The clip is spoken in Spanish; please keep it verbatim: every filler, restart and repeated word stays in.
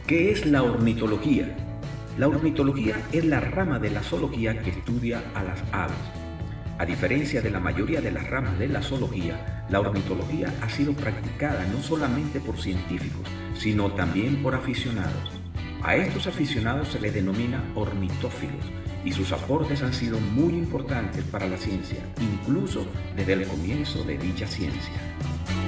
¿Qué es la ornitología? La ornitología es la rama de la zoología que estudia a las aves. A diferencia de la mayoría de las ramas de la zoología, la ornitología ha sido practicada no solamente por científicos, sino también por aficionados. A estos aficionados se les denomina ornitófilos y sus aportes han sido muy importantes para la ciencia, incluso desde el comienzo de dicha ciencia.